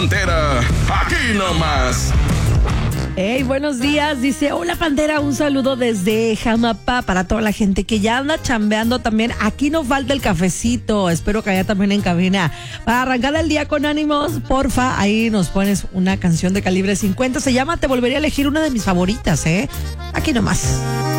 Pantera, aquí nomás. Hey, buenos días. Dice, hola Pantera, un saludo desde Jamapa para toda la gente que ya anda chambeando también. Aquí no falta el cafecito. Espero que haya también en cabina. Para arrancar el día con ánimos, porfa, ahí nos pones una canción de Calibre 50. Se llama Te volvería a elegir, una de mis favoritas, Aquí nomás.